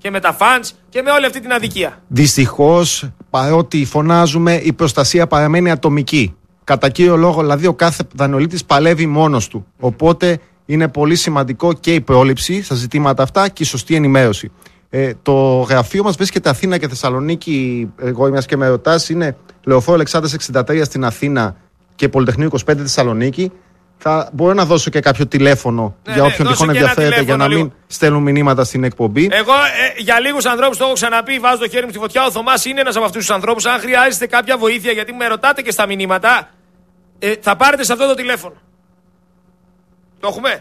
και με τα φαντς και με όλη αυτή την αδικία. Δυστυχώς, παρότι φωνάζουμε, η προστασία παραμένει ατομική. Κατά κύριο λόγο, δηλαδή, ο κάθε δανειολήπτης παλεύει μόνος του. Οπότε είναι πολύ σημαντικό και η πρόληψη στα ζητήματα αυτά και η σωστή ενημέρωση. Το γραφείο μας βρίσκεται Αθήνα και Θεσσαλονίκη. Εγώ, μιας και με ρωτάς, είναι Λεωφόρο Αλεξάνδρας 63 στην Αθήνα και Πολυτεχνείο 25 Θεσσαλονίκη. Θα μπορώ να δώσω και κάποιο τηλέφωνο για όποιον τυχόν ενδιαφέρεται, για να μην στέλνουν μηνύματα στην εκπομπή. Εγώ για λίγους ανθρώπους το έχω ξαναπεί, βάζω το χέρι μου στη φωτιά. Ο Θωμάς είναι ένας από αυτούς τους ανθρώπους. Αν χρειάζεστε κάποια βοήθεια, γιατί με ρωτάτε και στα μηνύματα, θα πάρετε σε αυτό το τηλέφωνο. Το έχουμε.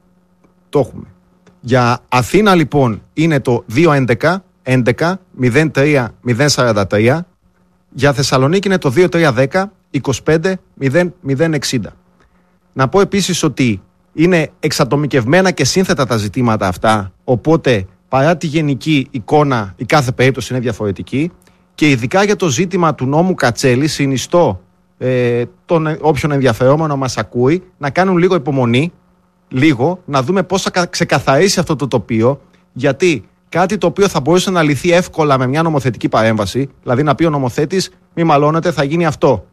Το έχουμε. Για Αθήνα λοιπόν είναι το 211 11 03 043. Για Θεσσαλονίκη είναι το 2310 25 0060. Να πω επίσης ότι είναι εξατομικευμένα και σύνθετα τα ζητήματα αυτά, οπότε παρά τη γενική εικόνα η κάθε περίπτωση είναι διαφορετική, και ειδικά για το ζήτημα του νόμου Κατσέλη συνιστώ τον όποιον ενδιαφερόμενο μας ακούει να κάνουν λίγο υπομονή, να δούμε πώς θα ξεκαθαρίσει αυτό το τοπίο, γιατί κάτι το οποίο θα μπορούσε να λυθεί εύκολα με μια νομοθετική παρέμβαση, δηλαδή να πει ο νομοθέτης μη μαλώνετε, θα γίνει αυτό.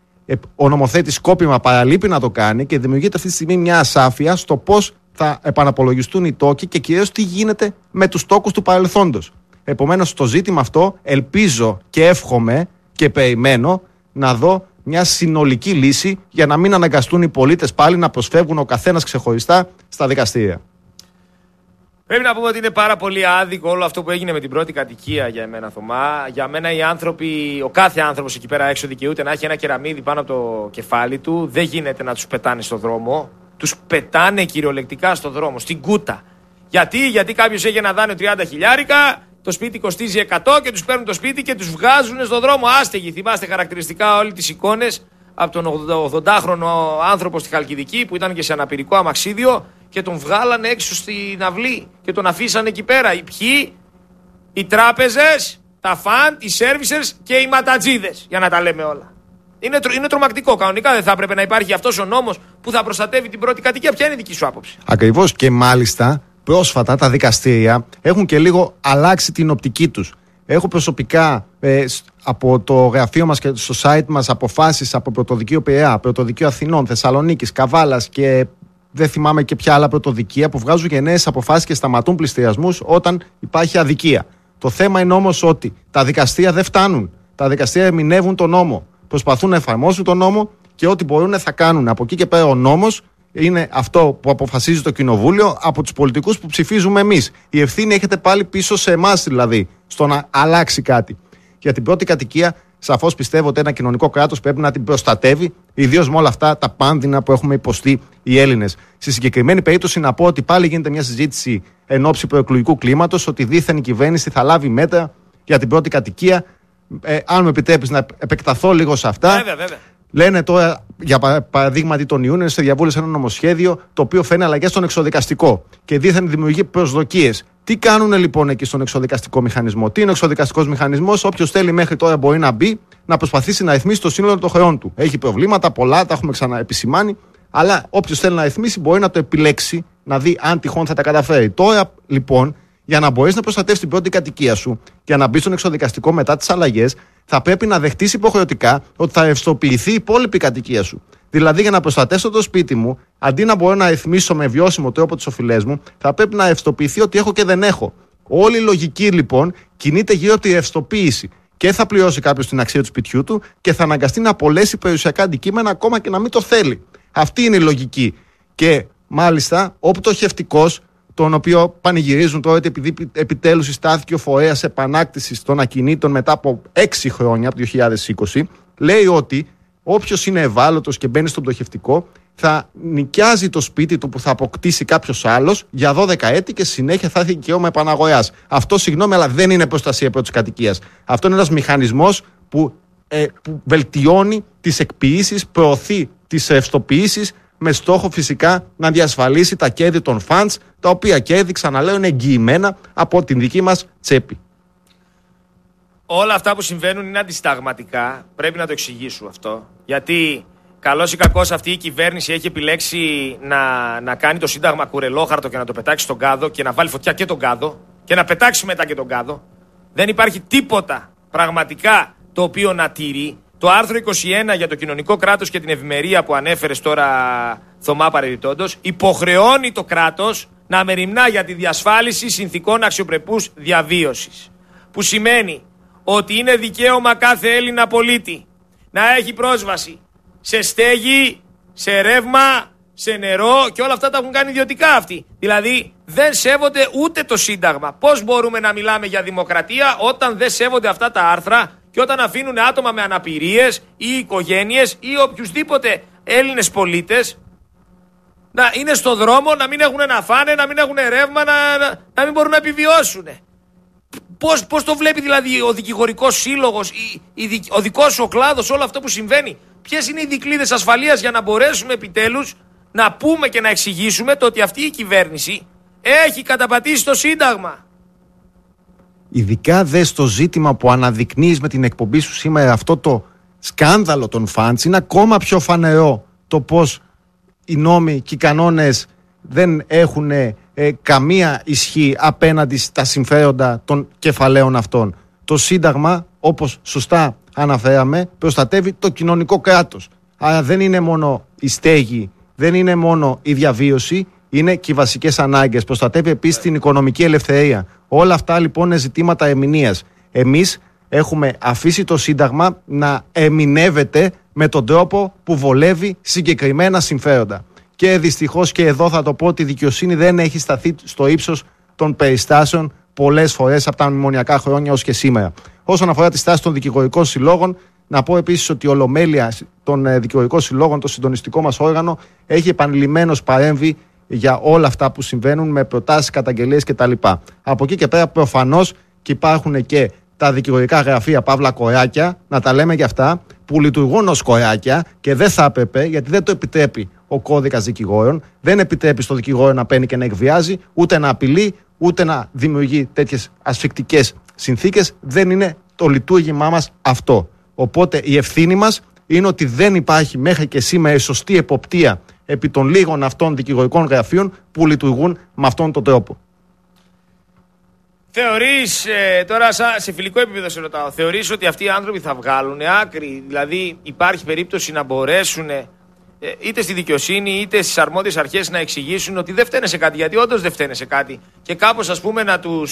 Ο νομοθέτης σκόπιμα παραλείπει να το κάνει και δημιουργείται αυτή τη στιγμή μια ασάφεια στο πώς θα επαναπολογιστούν οι τόκοι και κυρίως τι γίνεται με τους τόκους του παρελθόντος. Επομένως, στο ζήτημα αυτό ελπίζω και εύχομαι και περιμένω να δω μια συνολική λύση για να μην αναγκαστούν οι πολίτες πάλι να προσφεύγουν ο καθένας ξεχωριστά στα δικαστήρια. Πρέπει να πούμε ότι είναι πάρα πολύ άδικο όλο αυτό που έγινε με την πρώτη κατοικία για εμένα, Θωμά. Για μένα οι άνθρωποι, ο κάθε άνθρωπος εκεί πέρα έξω δικαιούται να έχει ένα κεραμίδι πάνω από το κεφάλι του. Δεν γίνεται να τους πετάνε στο δρόμο. Τους πετάνε κυριολεκτικά στο δρόμο, στην κούτα. Γιατί κάποιος έχει ένα δάνειο 30 χιλιάρικα, το σπίτι κοστίζει 100 και τους παίρνουν το σπίτι και τους βγάζουν στο δρόμο άστεγοι. Θυμάστε χαρακτηριστικά όλες τις εικόνες από τον 80χρονο άνθρωπο στη Χαλκιδική που ήταν και σε αναπηρικό αμαξίδιο και τον βγάλανε έξω στην αυλή και τον αφήσανε εκεί πέρα. Οι ποιοι? Οι τράπεζες, τα φαντ, οι servicers και οι ματατζίδες, για να τα λέμε όλα. Είναι τρομακτικό. Κανονικά δεν θα έπρεπε να υπάρχει αυτός ο νόμος που θα προστατεύει την πρώτη κατοικία. Ποια είναι η δική σου άποψη? Ακριβώς, και μάλιστα πρόσφατα τα δικαστήρια έχουν και λίγο αλλάξει την οπτική τους. Έχω προσωπικά από το γραφείο μας και στο site μας αποφάσεις από Πρωτοδικείο Πειραιά, Πρωτοδικείο Αθηνών, Θεσσαλονίκης, Καβάλας και δεν θυμάμαι και ποια άλλα πρωτοδικεία που βγάζουν και νέες αποφάσεις και σταματούν πληστηριασμούς όταν υπάρχει αδικία. Το θέμα είναι όμως ότι τα δικαστήρια δεν φτάνουν. Τα δικαστήρια ερμηνεύουν τον νόμο. Προσπαθούν να εφαρμόσουν τον νόμο και ό,τι μπορούν θα κάνουν. Από εκεί και πέρα ο νόμος είναι αυτό που αποφασίζει το Κοινοβούλιο από τους πολιτικούς που ψηφίζουμε εμείς. Η ευθύνη έχετε πάλι πίσω σε εμάς, δηλαδή, στο να αλλάξει κάτι. Για την πρώτη κατοικία, σαφώς πιστεύω ότι ένα κοινωνικό κράτος πρέπει να την προστατεύει, ιδίως με όλα αυτά τα πάνδυνα που έχουμε υποστεί οι Έλληνες. Στη συγκεκριμένη περίπτωση, να πω ότι πάλι γίνεται μια συζήτηση εν ώψη προεκλογικού κλίματος, ότι δήθεν η κυβέρνηση θα λάβει μέτρα για την πρώτη κατοικία. Αν μου επιτρέπεις να επεκταθώ λίγο σε αυτά. Βέβαια. Λένε τώρα, για παραδείγματι, τον Ιούνιο σε διαβούλευση ένα νομοσχέδιο το οποίο φέρνει αλλαγές στον εξοδικαστικό και δήθεν δημιουργεί προσδοκίες. Τι κάνουν λοιπόν εκεί στον εξοδικαστικό μηχανισμό? Τι είναι ο εξοδικαστικός μηχανισμός? Όποιος θέλει μέχρι τώρα μπορεί να μπει, να προσπαθήσει να ρυθμίσει το σύνολο των χρεών του. Έχει προβλήματα πολλά, τα έχουμε ξαναεπισημάνει, αλλά όποιος θέλει να ρυθμίσει μπορεί να το επιλέξει, να δει αν τυχόν θα τα καταφέρει. Τώρα λοιπόν, για να μπορείς να προστατεύσεις την πρώτη κατοικία σου και να μπει στον εξοδικαστικό μετά τις αλλαγές, θα πρέπει να δεχτείς υποχρεωτικά ότι θα ρευστοποιηθεί η υπόλοιπη κατοικία σου. Δηλαδή, για να προστατεύσω το σπίτι μου, αντί να μπορώ να ρυθμίσω με βιώσιμο τρόπο τις οφειλές μου, θα πρέπει να ρευστοποιηθεί ότι έχω και δεν έχω. Όλη η λογική λοιπόν κινείται γύρω από τη ρευστοποίηση. Και θα πληρώσει κάποιος την αξία του σπιτιού του και θα αναγκαστεί να απολέσει περιουσιακά αντικείμενα ακόμα και να μην το θέλει. Αυτή είναι η λογική. Και μάλιστα ο πτωχευτικός, τον οποίο πανηγυρίζουν τώρα ότι επειδή επιτέλους συστάθηκε ο φορέας επανάκτησης των ακινήτων μετά από 6 χρόνια, από το 2020, λέει ότι όποιος είναι ευάλωτος και μπαίνει στον πτωχευτικό θα νοικιάζει το σπίτι του που θα αποκτήσει κάποιος άλλος για 12 έτη και συνέχεια θα έχει δικαίωμα επαναγοράς. Αυτό, συγγνώμη, αλλά δεν είναι προστασία πρώτης κατοικίας. Αυτό είναι ένας μηχανισμός που βελτιώνει τις εκποιήσεις, προωθεί τις ρευστοποιήσεις, με στόχο φυσικά να διασφαλίσει τα κέρδη των funds, τα οποία κέρδη, ξαναλέω, είναι εγγυημένα από την δική μας τσέπη. Όλα αυτά που συμβαίνουν είναι αντισυνταγματικά. Πρέπει να το εξηγήσω αυτό. Γιατί καλώς ή κακώς αυτή η κυβέρνηση έχει επιλέξει να κάνει το Σύνταγμα κουρελόχαρτο και να το πετάξει στον κάδο και να βάλει φωτιά και τον κάδο. και να πετάξει μετά και τον κάδο. Δεν υπάρχει τίποτα πραγματικά το οποίο να τηρεί. Το άρθρο 21 για το κοινωνικό κράτος και την ευημερία που ανέφερες τώρα, Θωμά, παρεμπιπτόντως, υποχρεώνει το κράτος να μεριμνά για τη διασφάλιση συνθηκών αξιοπρεπούς διαβίωσης. Που σημαίνει ότι είναι δικαίωμα κάθε Έλληνα πολίτη να έχει πρόσβαση σε στέγη, σε ρεύμα, σε νερό, και όλα αυτά τα έχουν κάνει ιδιωτικά αυτοί. Δηλαδή δεν σέβονται ούτε το Σύνταγμα. Πώς μπορούμε να μιλάμε για δημοκρατία όταν δεν σέβονται αυτά τα άρθρα και όταν αφήνουν άτομα με αναπηρίες ή οικογένειες ή οποιουσδήποτε Έλληνες πολίτες να είναι στο δρόμο, να μην έχουν να φάνε, να μην έχουν ρεύμα, να μην μπορούν να επιβιώσουν? Πώς το βλέπει δηλαδή ο δικηγορικός σύλλογος, ο δικός σου ο κλάδος, όλο αυτό που συμβαίνει? Ποιες είναι οι δικλείδες ασφαλείας για να μπορέσουμε επιτέλους να πούμε και να εξηγήσουμε το ότι αυτή η κυβέρνηση έχει καταπατήσει το Σύνταγμα? Ειδικά δε στο ζήτημα που αναδεικνύεις με την εκπομπή σου σήμερα, αυτό το σκάνδαλο των φαντς, είναι ακόμα πιο φανερό το πως οι νόμοι και οι κανόνες δεν έχουν καμία ισχύ απέναντι στα συμφέροντα των κεφαλαίων αυτών. Το Σύνταγμα, όπως σωστά αναφέραμε, προστατεύει το κοινωνικό κράτος. Άρα δεν είναι μόνο η στέγη, δεν είναι μόνο η διαβίωση, είναι και οι βασικές ανάγκες. Προστατεύει επίσης την οικονομική ελευθερία. Όλα αυτά λοιπόν είναι ζητήματα ερμηνείας. Εμείς έχουμε αφήσει το Σύνταγμα να ερμηνεύεται με τον τρόπο που βολεύει συγκεκριμένα συμφέροντα. Και δυστυχώς και εδώ θα το πω ότι η δικαιοσύνη δεν έχει σταθεί στο ύψος των περιστάσεων πολλές φορές από τα μνημονιακά χρόνια ως και σήμερα. Όσον αφορά τη στάση των δικηγορικών συλλόγων, να πω επίσης ότι η Ολομέλεια των δικηγορικών συλλόγων, το συντονιστικό μας όργανο, έχει επανειλημμένως παρέμβει για όλα αυτά που συμβαίνουν με προτάσεις, καταγγελίες κτλ. Από εκεί και πέρα προφανώς και υπάρχουν και τα δικηγορικά γραφεία παύλα κοράκια, να τα λέμε και αυτά, που λειτουργούν ως κοράκια και δεν θα έπρεπε, γιατί δεν το επιτρέπει ο κώδικας δικηγόρων, δεν επιτρέπει στο δικηγόρο να παίρνει και να εκβιάζει, ούτε να απειλεί, ούτε να δημιουργεί τέτοιες ασφικτικές συνθήκες. Δεν είναι το λειτουργήμά μας αυτό. Οπότε η ευθύνη μας είναι ότι δεν υπάρχει μέχρι και σήμερα η σωστή εποπτεία επί των λίγων αυτών δικηγορικών γραφείων που λειτουργούν με αυτόν τον τρόπο. Θεωρείς, τώρα σε φιλικό επίπεδο σε ρωτάω, θεωρείς ότι αυτοί οι άνθρωποι θα βγάλουν άκρη? Δηλαδή υπάρχει περίπτωση να μπορέσουν είτε στη δικαιοσύνη είτε στις αρμόδιες αρχές να εξηγήσουν ότι δεν φταίνε σε κάτι, γιατί όντως δεν φταίνε σε κάτι, και κάπως ας πούμε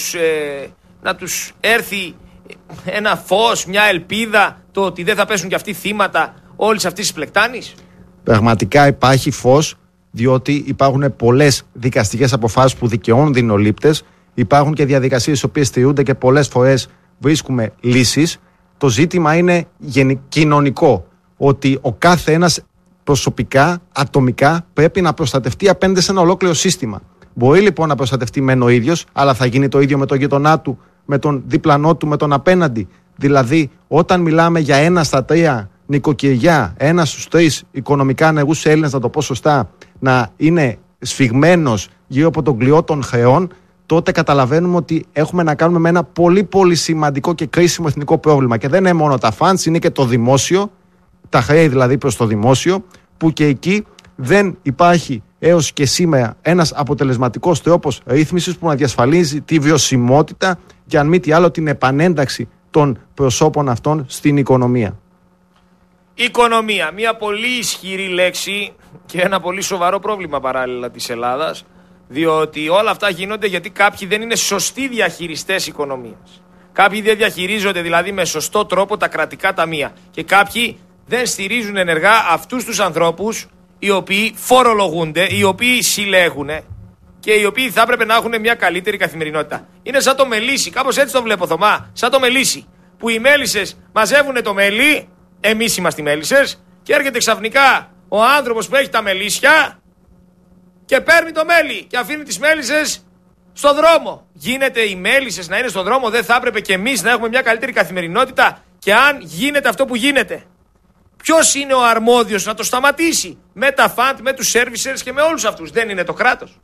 να τους έρθει ένα φως, μια ελπίδα, το ότι δεν θα πέσουν και αυτοί θύματα όλης αυτής της πλεκτάνης? Πραγματικά υπάρχει φως, διότι υπάρχουν πολλές δικαστικές αποφάσεις που δικαιώνουν δεινολήπτες, υπάρχουν και διαδικασίες οι οποίες στηρούνται και πολλές φορές βρίσκουμε λύσεις. Το ζήτημα είναι κοινωνικό, ότι ο κάθε ένας προσωπικά, ατομικά πρέπει να προστατευτεί απέναντι σε ένα ολόκληρο σύστημα. Μπορεί λοιπόν να προστατευτεί μεν ο ίδιος, αλλά θα γίνει το ίδιο με τον γειτονά του, με τον διπλανό του, με τον απέναντι. Δηλαδή, όταν μιλάμε για 1 στα 3 νοικοκυριά, 1 στους 3 οικονομικά ανεργούς Έλληνες, να το πω σωστά, να είναι σφιγμένος γύρω από τον κλειό των χρεών, τότε καταλαβαίνουμε ότι έχουμε να κάνουμε με ένα πολύ πολύ σημαντικό και κρίσιμο εθνικό πρόβλημα. Και δεν είναι μόνο τα φαντς, είναι και το δημόσιο, τα χρέη δηλαδή προς το δημόσιο, που και εκεί δεν υπάρχει έως και σήμερα ένας αποτελεσματικός τρόπος ρύθμισης που να διασφαλίζει τη βιωσιμότητα και αν μη τι άλλο την επανένταξη των προσώπων αυτών στην οικονομία. Οικονομία, μια πολύ ισχυρή λέξη και ένα πολύ σοβαρό πρόβλημα παράλληλα της Ελλάδας, διότι όλα αυτά γίνονται γιατί κάποιοι δεν είναι σωστοί διαχειριστές οικονομίας. Κάποιοι δεν διαχειρίζονται δηλαδή με σωστό τρόπο τα κρατικά ταμεία και κάποιοι δεν στηρίζουν ενεργά αυτούς τους ανθρώπους οι οποίοι φορολογούνται, οι οποίοι συλλέγουν και οι οποίοι θα έπρεπε να έχουν μια καλύτερη καθημερινότητα. Είναι σαν το μελίσι, κάπως έτσι το βλέπω, Θωμά, σαν το μελίσι, που οι μέλισσες μαζεύουν το μέλι, εμείς είμαστε οι μέλισσες, και έρχεται ξαφνικά ο άνθρωπος που έχει τα μελίσια και παίρνει το μέλι και αφήνει τις μέλισσες στο δρόμο. Γίνεται οι μέλισσες να είναι στο δρόμο, δεν θα έπρεπε και εμείς να έχουμε μια καλύτερη καθημερινότητα? Και αν γίνεται αυτό που γίνεται, ποιος είναι ο αρμόδιος να το σταματήσει? Με τα φαντ, με τους servicers και με όλους αυτούς. Δεν είναι το κράτος?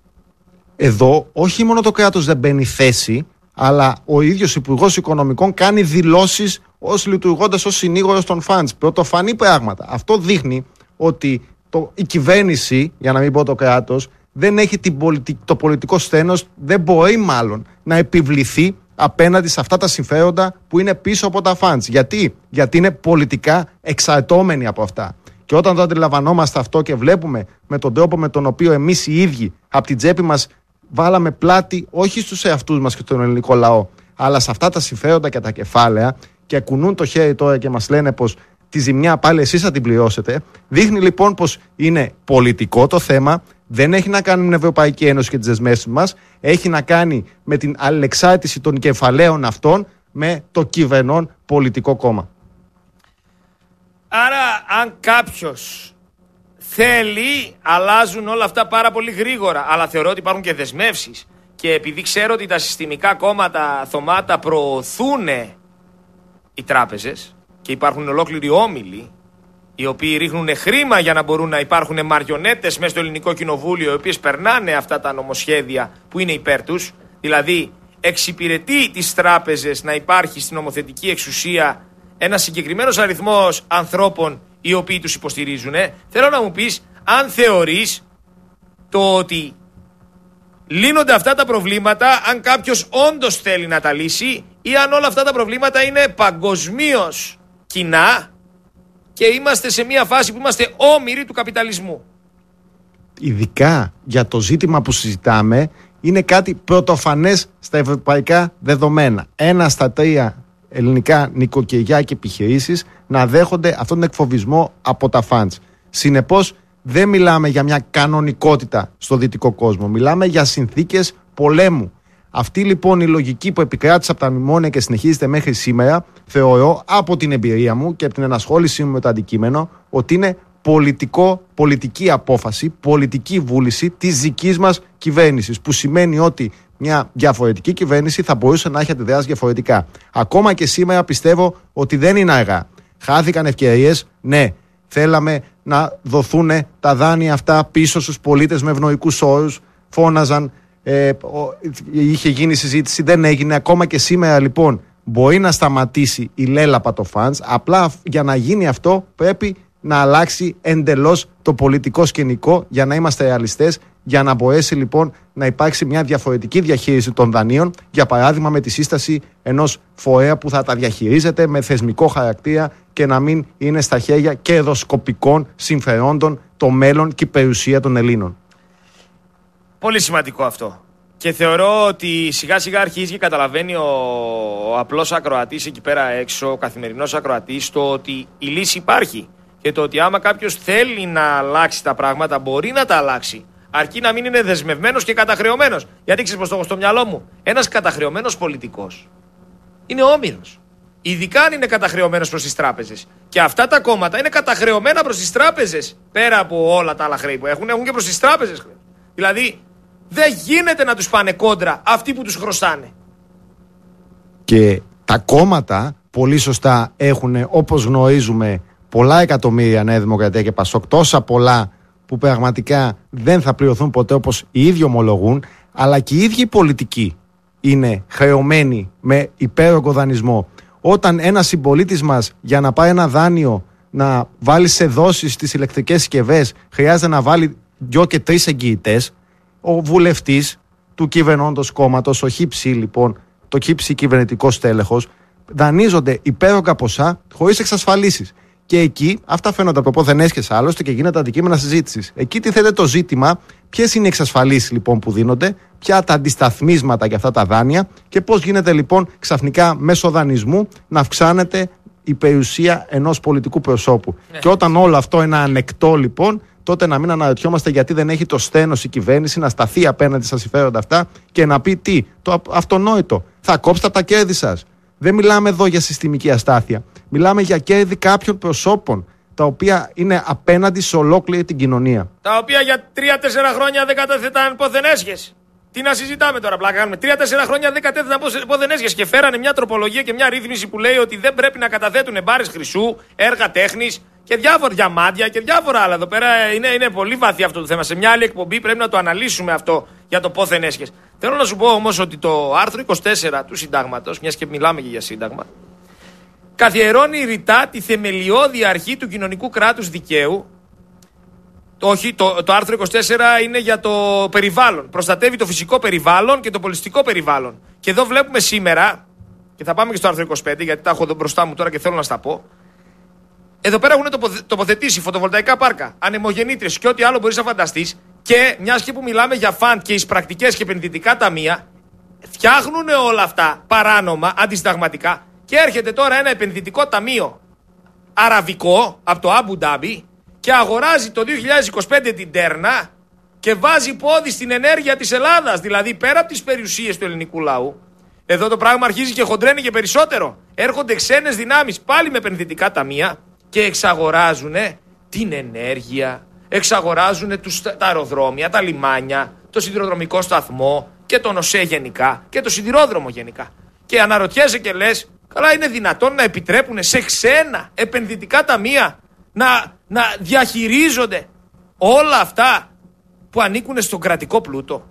Εδώ όχι μόνο το κράτος δεν μπαίνει θέση, αλλά ο ίδιος Υπουργός Οικονομικών κάνει δηλώσεις λειτουργώντας ως συνήγορος των φαντς. Πρωτοφανή πράγματα. Αυτό δείχνει ότι η κυβέρνηση, για να μην πω το κράτος, δεν έχει το πολιτικό στένος, δεν μπορεί μάλλον να επιβληθεί απέναντι σε αυτά τα συμφέροντα που είναι πίσω από τα φαντς. Γιατί είναι πολιτικά εξαρτώμενοι από αυτά. Και όταν το αντιλαμβανόμαστε αυτό και βλέπουμε με τον τρόπο με τον οποίο εμείς οι ίδιοι από την τσέπη μας βάλαμε πλάτη όχι στους εαυτούς μας και στον ελληνικό λαό, αλλά σε αυτά τα συμφέροντα και τα κεφάλαια, και κουνούν το χέρι τώρα και μας λένε πως τη ζημιά πάλι εσείς θα την πληρώσετε, δείχνει λοιπόν πως είναι πολιτικό το θέμα, δεν έχει να κάνει με την Ευρωπαϊκή Ένωση και τις δεσμεύσεις μας, έχει να κάνει με την αλληλεξάρτηση των κεφαλαίων αυτών με το κυβερνών πολιτικό κόμμα. Άρα αν κάποιος θέλει, αλλάζουν όλα αυτά πάρα πολύ γρήγορα, αλλά θεωρώ ότι υπάρχουν και δεσμεύσεις, και επειδή ξέρω ότι τα συστημικά κόμματα Θωμάτα προωθούν οι τράπεζες και υπάρχουν ολόκληροι όμιλοι οι οποίοι ρίχνουν χρήμα για να μπορούν να υπάρχουν μαριονέτες μέσα στο ελληνικό κοινοβούλιο, οι οποίες περνάνε αυτά τα νομοσχέδια που είναι υπέρ τους, δηλαδή εξυπηρετεί τις τράπεζες να υπάρχει στην νομοθετική εξουσία ένας συγκεκριμένος αριθμός ανθρώπων οι οποίοι τους υποστηρίζουν. Θέλω να μου πεις αν θεωρείς το ότι λύνονται αυτά τα προβλήματα, αν κάποιος όντως θέλει να τα λύσει, ή αν όλα αυτά τα προβλήματα είναι παγκοσμίως κοινά και είμαστε σε μια φάση που είμαστε όμοιροι του καπιταλισμού. Ειδικά για το ζήτημα που συζητάμε, είναι κάτι πρωτοφανές στα ευρωπαϊκά δεδομένα. 1 στα 3 ελληνικά νοικοκυριά και επιχειρήσεις να δέχονται αυτόν τον εκφοβισμό από τα φαντς. Συνεπώς, δεν μιλάμε για μια κανονικότητα στο δυτικό κόσμο. Μιλάμε για συνθήκες πολέμου. Αυτή λοιπόν η λογική που επικράτησε από τα μνημόνια και συνεχίζεται μέχρι σήμερα, θεωρώ από την εμπειρία μου και από την ενασχόλησή μου με το αντικείμενο, ότι είναι πολιτική απόφαση, πολιτική βούληση της δικής μας κυβέρνησης. Που σημαίνει ότι μια διαφορετική κυβέρνηση θα μπορούσε να έχει αντιδράσει διαφορετικά. Ακόμα και σήμερα πιστεύω ότι δεν είναι αργά. Χάθηκαν ευκαιρίες, ναι. Θέλαμε να δοθούν τα δάνεια αυτά πίσω στους πολίτες με ευνοϊκούς όρους. Φώναζαν, είχε γίνει συζήτηση, δεν έγινε. Ακόμα και σήμερα λοιπόν μπορεί να σταματήσει η λέλαπα το φαντς. Απλά για να γίνει αυτό πρέπει να αλλάξει εντελώς το πολιτικό σκηνικό, για να είμαστε ρεαλιστές, για να μπορέσει λοιπόν να υπάρξει μια διαφορετική διαχείριση των δανείων, για παράδειγμα με τη σύσταση ενός φορέα που θα τα διαχειρίζεται με θεσμικό χαρακτήρα και να μην είναι στα χέρια κερδοσκοπικών συμφερόντων το μέλλον και η περιουσία των Ελλήνων. Πολύ σημαντικό αυτό. Και θεωρώ ότι σιγά σιγά αρχίζει και καταλαβαίνει ο απλός ακροατής εκεί πέρα έξω, ο καθημερινός ακροατής, το ότι η λύση υπάρχει. Και το ότι άμα κάποιος θέλει να αλλάξει τα πράγματα, μπορεί να τα αλλάξει. Αρκεί να μην είναι δεσμευμένος και καταχρεωμένος. Γιατί ξέρεις πως το έχω στο μυαλό μου. Ένας καταχρεωμένος πολιτικός είναι όμηρος. Ειδικά αν είναι καταχρεωμένος προς τις τράπεζες. Και αυτά τα κόμματα είναι καταχρεωμένα προς τις τράπεζες. Πέρα από όλα τα άλλα χρέη που έχουν και προς τις τράπεζες. Δηλαδή δεν γίνεται να τους πάνε κόντρα αυτοί που τους χρωστάνε. Και τα κόμματα πολύ σωστά έχουν, όπως γνωρίζουμε, πολλά εκατομμύρια Νέα Δημοκρατία και Πασόκ, τόσα πολλά που πραγματικά δεν θα πληρωθούν ποτέ, όπως οι ίδιοι ομολογούν, αλλά και οι ίδιοι οι πολιτικοί είναι χρεωμένοι με υπέρογκο δανεισμό. Όταν ένας συμπολίτης μας για να πάρει ένα δάνειο να βάλει σε δόσεις στις ηλεκτρικές συσκευές χρειάζεται να βάλει 2 και 3 εγγυητές, ο βουλευτής του κυβερνώντος κόμματος, ο ΧΥΨ λοιπόν, το ΧΥΨ κυβερνητικό στέλεχος, δανείζονται υπέρογκα ποσά χωρίς εξασφαλίσεις. Και εκεί αυτά φαίνονται από πόθεν έσχεσαι άλλωστε και γίνεται αντικείμενα συζήτησης. Εκεί τίθεται το ζήτημα, ποιες είναι οι εξασφαλίσεις λοιπόν που δίνονται, ποια τα αντισταθμίσματα για αυτά τα δάνεια και πώς γίνεται λοιπόν ξαφνικά μέσω δανεισμού να αυξάνεται η περιουσία ενός πολιτικού προσώπου. Και όταν όλο αυτό είναι ανεκτό λοιπόν, τότε να μην αναρωτιόμαστε γιατί δεν έχει το στένος η κυβέρνηση να σταθεί απέναντι στα συμφέροντα αυτά και να πει τι, το αυτονόητο, θα κόψετε τα κέρδη σας. Δεν μιλάμε εδώ για συστημική αστάθεια. Μιλάμε για κέρδη κάποιων προσώπων, τα οποία είναι απέναντι σε ολόκληρη την κοινωνία. Τα οποία για 3-4 χρόνια δεν κατέθεταν πόθεν έσχες. Τι να συζητάμε τώρα, πλάκα κάνουμε. 3-4 χρόνια δεν κατέθεταν πόθεν έσχες και φέρανε μια τροπολογία και μια ρύθμιση που λέει ότι δεν πρέπει να καταθέτουν μπάρες χρυσού, έργα τέχνης και διάφορα διαμάντια και διάφορα άλλα. Εδώ πέρα είναι πολύ βαθύ αυτό το θέμα. Σε μια άλλη εκπομπή πρέπει να το αναλύσουμε αυτό για το πόθεν έσχες. Θέλω να σου πω όμως ότι το άρθρο 24 του Συντάγματος, μιας και μιλάμε και για Σύνταγμα, καθιερώνει ρητά τη θεμελιώδη αρχή του κοινωνικού κράτους δικαίου, Όχι, το άρθρο 24 είναι για το περιβάλλον. Προστατεύει το φυσικό περιβάλλον και το πολιτιστικό περιβάλλον. Και εδώ βλέπουμε σήμερα, και θα πάμε και στο άρθρο 25, γιατί τα έχω εδώ μπροστά μου τώρα και θέλω να στα πω. Εδώ πέρα έχουν τοποθετήσει φωτοβολταϊκά πάρκα, ανεμογεννήτριες και ό,τι άλλο μπορείς να φανταστείς. Και μιας και που μιλάμε για φαντ και εις πρακτικές και επενδυτικά ταμεία, φτιάχνουν όλα αυτά παράνομα, αντισυνταγματικά. Και έρχεται τώρα ένα επενδυτικό ταμείο αραβικό από το Αμπου Ντάμπι και αγοράζει το 2025 την Τέρνα και βάζει πόδι στην ενέργεια της Ελλάδας. Δηλαδή πέρα από τις περιουσίες του ελληνικού λαού, εδώ το πράγμα αρχίζει και χοντρένει και περισσότερο. Έρχονται ξένες δυνάμεις πάλι με επενδυτικά ταμεία και εξαγοράζουν την ενέργεια, εξαγοράζουν τα αεροδρόμια, τα λιμάνια, το σιδηροδρομικό σταθμό και τον ΟΣΕ γενικά και το σιδηρόδρομο γενικά. Και αναρωτιέσαι και λες, καλά είναι δυνατόν να επιτρέπουν σε ξένα επενδυτικά ταμεία να διαχειρίζονται όλα αυτά που ανήκουν στον κρατικό πλούτο?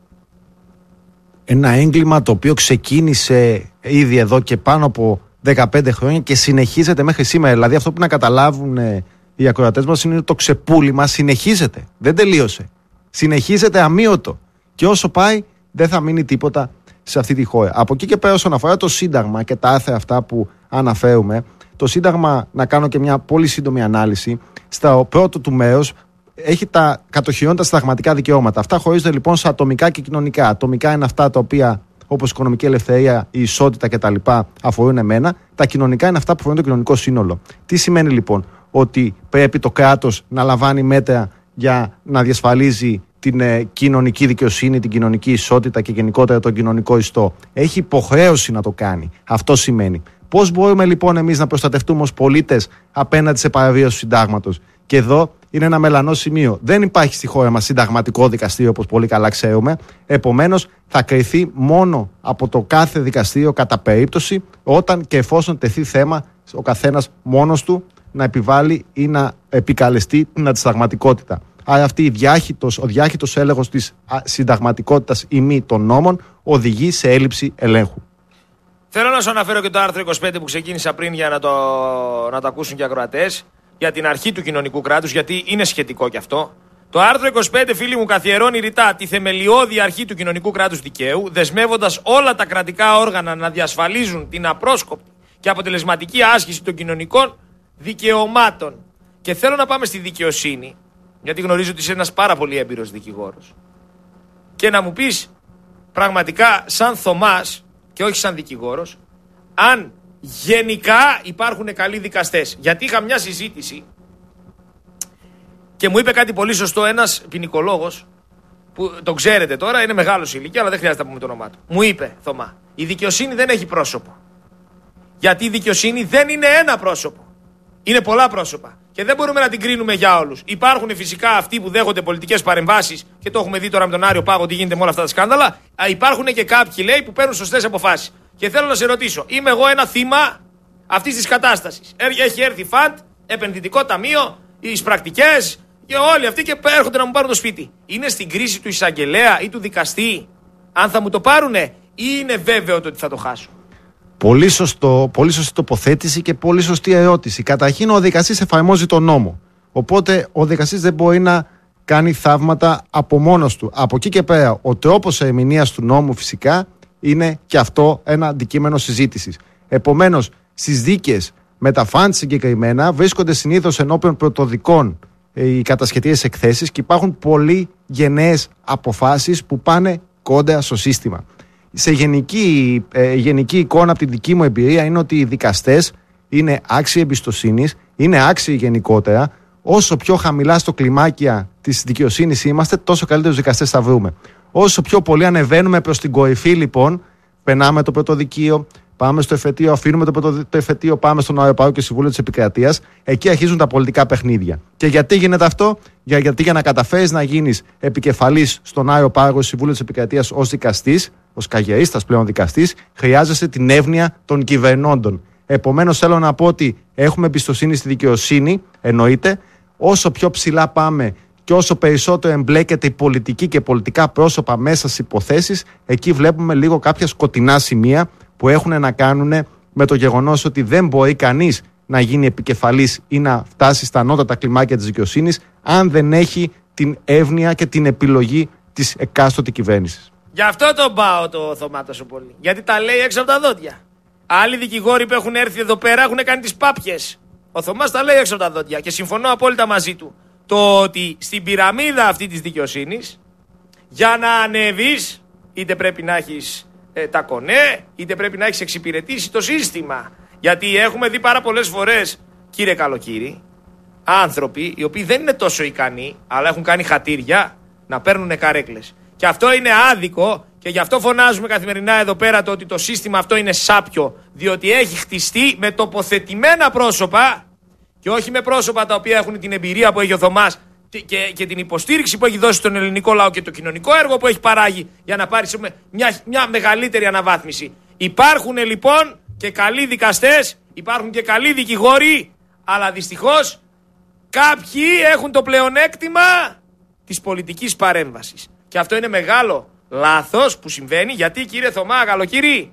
Ένα έγκλημα το οποίο ξεκίνησε ήδη εδώ και πάνω από 15 χρόνια και συνεχίζεται μέχρι σήμερα. Δηλαδή αυτό που να καταλάβουν οι ακροατές μας είναι ότι το ξεπούλημα συνεχίζεται. Δεν τελείωσε. Συνεχίζεται αμείωτο. Και όσο πάει δεν θα μείνει τίποτα σε αυτή τη χώρα. Από εκεί και πέρα, όσον αφορά το Σύνταγμα και τα άρθρα αυτά που αναφέρουμε, το Σύνταγμα, να κάνω και μια πολύ σύντομη ανάλυση, στο πρώτο του μέρος έχει κατοχυρώνει τα συνταγματικά δικαιώματα. Αυτά χωρίζονται λοιπόν σε ατομικά και κοινωνικά. Ατομικά είναι αυτά τα οποία, όπως η οικονομική ελευθερία, η ισότητα κτλ., αφορούν εμένα. Τα κοινωνικά είναι αυτά που αφορούν το κοινωνικό σύνολο. Τι σημαίνει λοιπόν? Ότι πρέπει το κράτος να λαμβάνει μέτρα για να διασφαλίζει την κοινωνική δικαιοσύνη, την κοινωνική ισότητα και γενικότερα τον κοινωνικό ιστό. Έχει υποχρέωση να το κάνει. Αυτό σημαίνει. Πώς μπορούμε λοιπόν εμείς να προστατευτούμε ως πολίτες απέναντι σε παραβίαση του συντάγματος? Και εδώ είναι ένα μελανό σημείο. Δεν υπάρχει στη χώρα μας συνταγματικό δικαστήριο, όπως πολύ καλά ξέρουμε. Επομένως, θα κριθεί μόνο από το κάθε δικαστήριο κατά περίπτωση, όταν και εφόσον τεθεί θέμα ο καθένας μόνος του να επιβάλλει ή να επικαλεστεί την αντισυνταγματικότητα. Άρα ο διάχυτος έλεγχος της συνταγματικότητας ή μη των νόμων οδηγεί σε έλλειψη ελέγχου. Θέλω να σου αναφέρω και το άρθρο 25 που ξεκίνησα πριν για να το ακούσουν και οι ακροατές, για την αρχή του κοινωνικού κράτους, γιατί είναι σχετικό κι αυτό. Το άρθρο 25, φίλοι μου, καθιερώνει ρητά τη θεμελιώδη αρχή του κοινωνικού κράτους δικαίου, δεσμεύοντας όλα τα κρατικά όργανα να διασφαλίζουν την απρόσκοπτη και αποτελεσματική άσκηση των κοινωνικών δικαιωμάτων. Και θέλω να πάμε στη δικαιοσύνη, γιατί γνωρίζω ότι είσαι ένας πάρα πολύ έμπειρος δικηγόρος, και να μου πεις πραγματικά σαν Θωμάς και όχι σαν δικηγόρος, αν γενικά υπάρχουν καλοί δικαστές. Γιατί είχα μια συζήτηση και μου είπε κάτι πολύ σωστό ένας ποινικολόγος, που τον ξέρετε τώρα, είναι μεγάλος ηλικία, αλλά δεν χρειάζεται να πούμε το όνομά του. Μου είπε, Θωμά, η δικαιοσύνη δεν έχει πρόσωπο. Γιατί η δικαιοσύνη δεν είναι ένα πρόσωπο. Είναι πολλά πρόσωπα. Και δεν μπορούμε να την κρίνουμε για όλους. Υπάρχουν φυσικά αυτοί που δέχονται πολιτικές παρεμβάσεις, και το έχουμε δει τώρα με τον Άριο Πάγο τι γίνεται με όλα αυτά τα σκάνδαλα. Υπάρχουν και κάποιοι, λέει, που παίρνουν σωστές αποφάσεις. Και θέλω να σε ρωτήσω, είμαι εγώ ένα θύμα αυτής της κατάστασης? Έχει έρθει φαντ, επενδυτικό ταμείο, οι πρακτικές και όλοι αυτοί και έρχονται να μου πάρουν το σπίτι. Είναι στην κρίση του εισαγγελέα ή του δικαστή αν θα μου το πάρουνε, ή είναι βέβαιο ότι θα το χάσω? Πολύ σωστή τοποθέτηση και πολύ σωστή ερώτηση. Καταρχήν, ο δικαστής εφαρμόζει τον νόμο. Οπότε ο δικαστής δεν μπορεί να κάνει θαύματα από μόνος του. Από εκεί και πέρα, ο τρόπος ερμηνείας του νόμου φυσικά είναι και αυτό ένα αντικείμενο συζήτησης. Επομένως, στις δίκες με τα φαντ συγκεκριμένα βρίσκονται συνήθως ενώπιον πρωτοδικών οι κατασχετικές εκθέσεις και υπάρχουν πολύ γενναίες αποφάσεις που πάνε κόντρα στο σύστημα. Σε γενική εικόνα από την δική μου εμπειρία είναι ότι οι δικαστές είναι άξιοι εμπιστοσύνης, είναι άξιοι γενικότερα. Όσο πιο χαμηλά στο κλιμάκια της δικαιοσύνης είμαστε, τόσο καλύτερους δικαστές θα βρούμε. Όσο πιο πολύ ανεβαίνουμε προς την κορυφή, λοιπόν, περνάμε το πρωτοδικείο, πάμε στο εφετείο, αφήνουμε το εφετείο, πάμε στον Άριο Πάγο και Συμβούλιο της Επικρατείας, εκεί αρχίζουν τα πολιτικά παιχνίδια. Και γιατί γίνεται αυτό? Γιατί για να καταφέρεις να γίνεις επικεφαλής στον Άριο Πάγο, Συμβούλιο της Επικρατείας ως δικαστής, ως καγερίστας πλέον δικαστής, χρειάζεσαι την εύνοια των κυβερνώντων. Επομένως, θέλω να πω ότι έχουμε εμπιστοσύνη στη δικαιοσύνη, εννοείται. Όσο πιο ψηλά πάμε και όσο περισσότερο εμπλέκεται η πολιτική και πολιτικά πρόσωπα μέσα στις υποθέσεις, εκεί βλέπουμε λίγο κάποια σκοτεινά σημεία που έχουν να κάνουν με το γεγονός ότι δεν μπορεί κανείς να γίνει επικεφαλής ή να φτάσει στα ανώτατα κλιμάκια της δικαιοσύνης αν δεν έχει την εύνοια και την επιλογή της εκάστοτε κυβέρνησης. Γι' αυτό τον πάω το Θωμά τόσο πολύ. Γιατί τα λέει έξω από τα δόντια. Άλλοι δικηγόροι που έχουν έρθει εδώ πέρα έχουν κάνει τις πάπιες. Ο Θωμάς τα λέει έξω από τα δόντια και συμφωνώ απόλυτα μαζί του. Το ότι στην πυραμίδα αυτή της δικαιοσύνης, για να ανέβεις, είτε πρέπει να έχεις τα κονέ, είτε πρέπει να έχεις εξυπηρετήσει το σύστημα. Γιατί έχουμε δει πάρα πολλές φορές, κύριε Καλοκύρη, άνθρωποι οι οποίοι δεν είναι τόσο ικανοί, αλλά έχουν κάνει χατήρια, να παίρνουν καρέκλες. Και αυτό είναι άδικο και γι' αυτό φωνάζουμε καθημερινά εδώ πέρα το ότι το σύστημα αυτό είναι σάπιο. Διότι έχει χτιστεί με τοποθετημένα πρόσωπα και όχι με πρόσωπα τα οποία έχουν την εμπειρία που έχει ο Θωμάς και την υποστήριξη που έχει δώσει στον ελληνικό λαό και το κοινωνικό έργο που έχει παράγει για να πάρει μια μεγαλύτερη αναβάθμιση. Υπάρχουν λοιπόν και καλοί δικαστές, υπάρχουν και καλοί δικηγόροι, αλλά δυστυχώς κάποιοι έχουν το πλεονέκτημα της πολιτικής παρέμβασης. Και αυτό είναι μεγάλο λάθος που συμβαίνει, γιατί κύριε Θωμά, Καλοκύρη,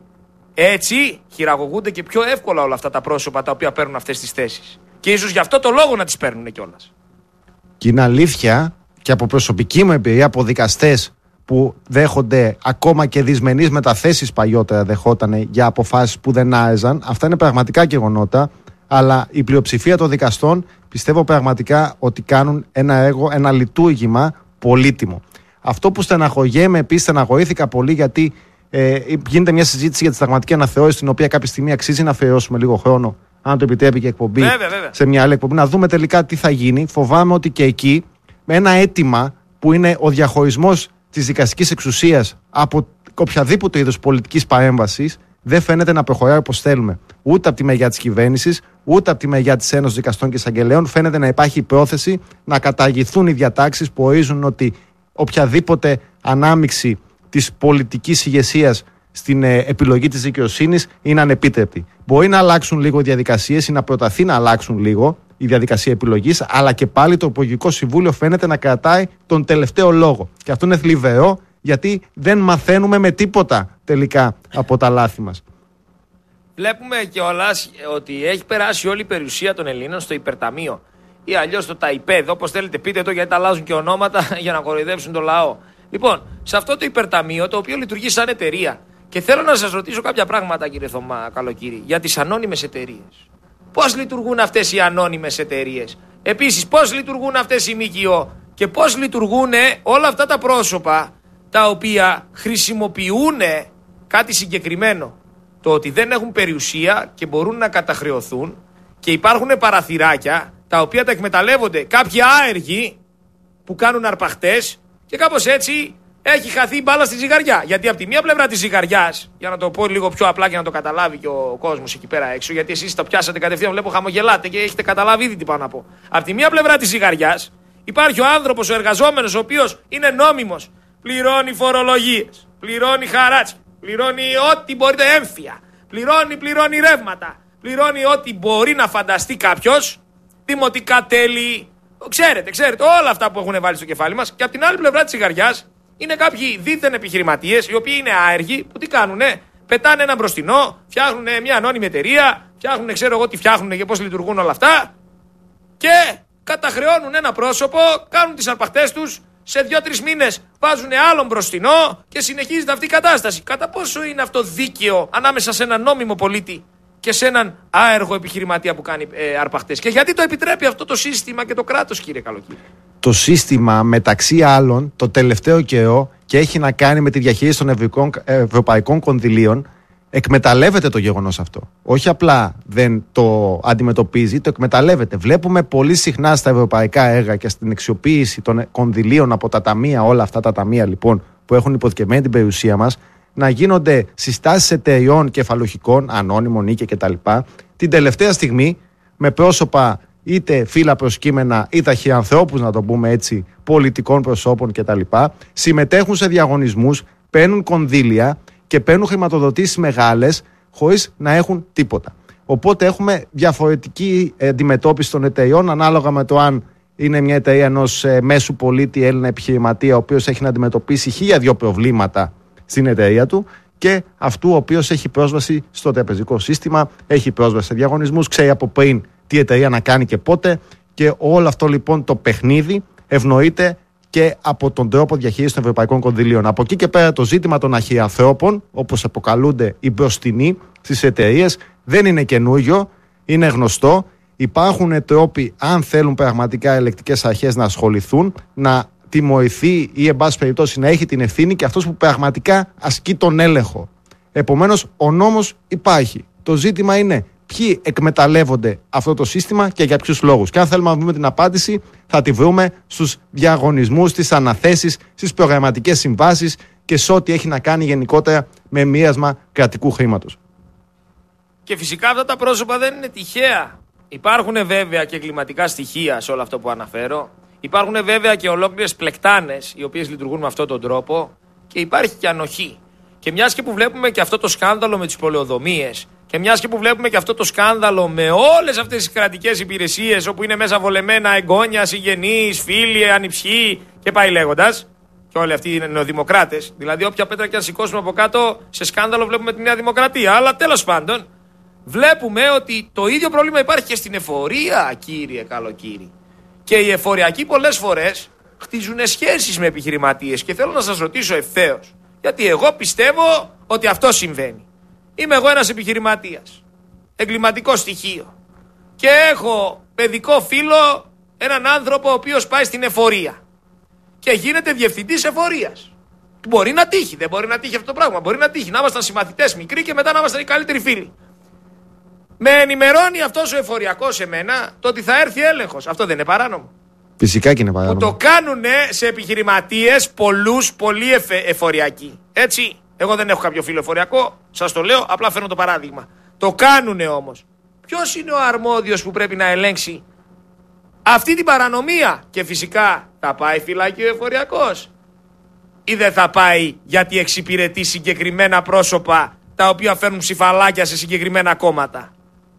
έτσι χειραγωγούνται και πιο εύκολα όλα αυτά τα πρόσωπα τα οποία παίρνουν αυτές τις θέσεις. Και ίσως γι' αυτό το λόγο να τις παίρνουν κιόλας. Και είναι αλήθεια και από προσωπική μου εμπειρία από δικαστές που δέχονται ακόμα και δυσμενείς μεταθέσεις παλιότερα δεχότανε για αποφάσεις που δεν άρεζαν. Αυτά είναι πραγματικά γεγονότα, αλλά η πλειοψηφία των δικαστών πιστεύω πραγματικά ότι κάνουν ένα έργο, ένα λειτουργήμα πολύτιμο. Αυτό που στεναχωριέμαι, επίσης στεναχωρήθηκα πολύ, γιατί γίνεται μια συζήτηση για τη συνταγματική αναθεώρηση, την οποία κάποια στιγμή αξίζει να αφιερώσουμε λίγο χρόνο, αν το επιτρέπει και εκπομπή, βέβαια. σε μια άλλη εκπομπή, να δούμε τελικά τι θα γίνει. Φοβάμαι ότι και εκεί, με ένα αίτημα που είναι ο διαχωρισμός της δικαστικής εξουσίας από οποιαδήποτε είδος πολιτικής παρέμβασης, δεν φαίνεται να προχωράει όπως θέλουμε. Ούτε από τη μεριά της κυβέρνησης, ούτε από τη μεριά της Ένωσης Δικαστών και Εισαγγελέων φαίνεται να υπάρχει πρόθεση να καταργηθούν οι διατάξεις που ορίζουν ότι οποιαδήποτε ανάμειξη της πολιτικής ηγεσίας στην επιλογή της δικαιοσύνης είναι ανεπίτρεπτη. Μπορεί να αλλάξουν λίγο οι διαδικασίες ή να προταθεί να αλλάξουν λίγο η διαδικασία επιλογής, αλλά και πάλι το Υπουργικό Συμβούλιο φαίνεται να κρατάει τον τελευταίο λόγο. Και αυτό είναι θλιβερό, γιατί δεν μαθαίνουμε με τίποτα τελικά από τα λάθη μας. Βλέπουμε κιόλας ότι έχει περάσει όλη η περιουσία των Ελλήνων στο υπερταμείο ή αλλιώς στο ΤΑΙΠΕΔ, όπως θέλετε πείτε το, γιατί τα αλλάζουν και ονόματα για να κοροϊδέψουν το λαό. Λοιπόν, σε αυτό το υπερταμείο, το οποίο λειτουργεί σαν εταιρεία, και θέλω να σας ρωτήσω κάποια πράγματα, κύριε Θωμά, Καλοκύρη, για τις ανώνυμες εταιρείες. Πώς λειτουργούν αυτές οι ανώνυμες εταιρείες? Επίσης, πώς λειτουργούν αυτές οι ΜΚΟ και πώς λειτουργούν όλα αυτά τα πρόσωπα τα οποία χρησιμοποιούν κάτι συγκεκριμένο? Το ότι δεν έχουν περιουσία και μπορούν να καταχρεωθούν, και υπάρχουν παραθυράκια τα οποία τα εκμεταλλεύονται κάποιοι άεργοι που κάνουν αρπαχτές, και κάπως έτσι έχει χαθεί η μπάλα στη ζυγαριά. Γιατί από τη μία πλευρά της ζυγαριάς, για να το πω λίγο πιο απλά και να το καταλάβει και ο κόσμος εκεί πέρα έξω, γιατί εσείς το πιάσατε κατευθείαν, βλέπω χαμογελάτε και έχετε καταλάβει ήδη τι πάω να πω. Από τη μία πλευρά της ζυγαριάς υπάρχει ο άνθρωπος, ο εργαζόμενος, ο οποίος είναι νόμιμος, πληρώνει φορολογίες, πληρώνει χαράτσια, πληρώνει ό,τι μπορείτε, έμφυα, πληρώνει ρεύματα, πληρώνει ό,τι μπορεί να φανταστεί κάποιος, δημοτικά τέλη, ξέρετε, όλα αυτά που έχουν βάλει στο κεφάλι μας. Και από την άλλη πλευρά της ζυγαριάς είναι κάποιοι δίθεν επιχειρηματίες, οι οποίοι είναι άεργοι, που τι κάνουνε? Πετάνε ένα μπροστινό, φτιάχνουν μια ανώνυμη εταιρεία, φτιάχνουν ξέρω εγώ τι φτιάχνουν και πώς λειτουργούν όλα αυτά, και καταχρεώνουν ένα πρόσωπο, κάνουν τις αρπαχτές τους, σε 2-3 μήνες βάζουν άλλον μπροστινό και συνεχίζεται αυτή η κατάσταση. Κατά πόσο είναι αυτό δίκαιο ανάμεσα σε έναν νόμιμο πολίτη και σε έναν άεργο επιχειρηματία που κάνει αρπαχτές? Και γιατί το επιτρέπει αυτό το σύστημα και το κράτος, κύριε Καλοκύρη? Το σύστημα, μεταξύ άλλων, το τελευταίο καιρό, και έχει να κάνει με τη διαχείριση των ευρωπαϊκών κονδυλίων, εκμεταλλεύεται το γεγονός αυτό. Όχι απλά δεν το αντιμετωπίζει, το εκμεταλλεύεται. Βλέπουμε πολύ συχνά στα ευρωπαϊκά έργα και στην αξιοποίηση των κονδυλίων από τα ταμεία, όλα αυτά τα ταμεία λοιπόν που έχουν υποθηκευμένη την περιουσία μας, να γίνονται συστάσεις εταιριών κεφαλουχικών, ανώνυμων οίκε κτλ. Την τελευταία στιγμή με πρόσωπα είτε φύλλα προσκύμενα είτε αρχιανθρώπους, να το πούμε έτσι, πολιτικών προσώπων κτλ. Συμμετέχουν σε διαγωνισμούς, παίρνουν κονδύλια και παίρνουν χρηματοδοτήσεις μεγάλες χωρίς να έχουν τίποτα. Οπότε έχουμε διαφορετική αντιμετώπιση των εταιριών ανάλογα με το αν είναι μια εταιρεία ενός μέσου πολίτη Έλληνα επιχειρηματία, ο οποίος έχει να αντιμετωπίσει 1002 προβλήματα στην εταιρεία του, και αυτού ο οποίος έχει πρόσβαση στο τραπεζικό σύστημα, έχει πρόσβαση σε διαγωνισμούς, ξέρει από πριν τι εταιρεία να κάνει και πότε, και όλο αυτό λοιπόν το παιχνίδι ευνοείται και από τον τρόπο διαχείρισης των ευρωπαϊκών κονδυλίων. Από εκεί και πέρα το ζήτημα των αχιαθρόπων, όπως αποκαλούνται οι μπροστινοί στις εταιρείες, δεν είναι καινούριο, είναι γνωστό. Υπάρχουν τρόποι, αν θέλουν πραγματικά ελεκτικές αρχές να ασχοληθούν, να τιμωρηθεί ή εν πάση περιπτώσει να έχει την ευθύνη και αυτός που πραγματικά ασκεί τον έλεγχο. Επομένως, ο νόμος υπάρχει. Το ζήτημα είναι ποιοι εκμεταλλεύονται αυτό το σύστημα και για ποιους λόγους. Και αν θέλουμε να βρούμε την απάντηση, θα τη βρούμε στους διαγωνισμούς, στις αναθέσεις, στις προγραμματικές συμβάσεις και σε ό,τι έχει να κάνει γενικότερα με μοίρασμα κρατικού χρήματος. Και φυσικά αυτά τα πρόσωπα δεν είναι τυχαία. Υπάρχουν βέβαια και εγκληματικά στοιχεία σε όλο αυτό που αναφέρω. Υπάρχουν βέβαια και ολόκληρες πλεκτάνες οι οποίες λειτουργούν με αυτόν τον τρόπο και υπάρχει και ανοχή. Και μιας και που βλέπουμε και αυτό το σκάνδαλο με τις πολεοδομίες και μιας και που βλέπουμε και αυτό το σκάνδαλο με όλες αυτές τις κρατικές υπηρεσίες όπου είναι μέσα βολεμένα εγγόνια, συγγενείς, φίλοι, ανιψιοί και πάει λέγοντας, και όλοι αυτοί είναι νεοδημοκράτες, δηλαδή όποια πέτρα και αν σηκώσουμε από κάτω σε σκάνδαλο βλέπουμε τη Νέα Δημοκρατία. Αλλά τέλος πάντων βλέπουμε ότι το ίδιο πρόβλημα υπάρχει και στην εφορία, κύριε Καλοκύρη. Και οι εφοριακοί πολλές φορές χτίζουν σχέσεις με επιχειρηματίες και θέλω να σας ρωτήσω ευθέως, γιατί εγώ πιστεύω ότι αυτό συμβαίνει. Είμαι εγώ ένας επιχειρηματίας, εγκληματικό στοιχείο και έχω παιδικό φίλο, έναν άνθρωπο ο οποίος πάει στην εφορία και γίνεται διευθυντής εφορίας. Μπορεί να τύχει, δεν μπορεί να τύχει αυτό το πράγμα. Μπορεί να τύχει να ήμασταν συμμαθητές μικροί και μετά να ήμασταν οι καλύτεροι φίλοι. Με ενημερώνει αυτός ο εφοριακός σε μένα το ότι θα έρθει έλεγχος. Αυτό δεν είναι παράνομο? Φυσικά και είναι παράνομο. Που το κάνουν σε επιχειρηματίες πολύ εφοριακοί. Έτσι. Εγώ δεν έχω κάποιο φίλο εφοριακό, σας το λέω, απλά φέρνω το παράδειγμα. Το κάνουνε όμως. Ποιος είναι ο αρμόδιος που πρέπει να ελέγξει αυτή την παρανομία? Και φυσικά θα πάει φυλάκι ο εφοριακός ή δεν θα πάει γιατί εξυπηρετεί συγκεκριμένα πρόσωπα τα οποία φέρνουν ψηφαλάκια σε συγκεκριμένα κόμματα?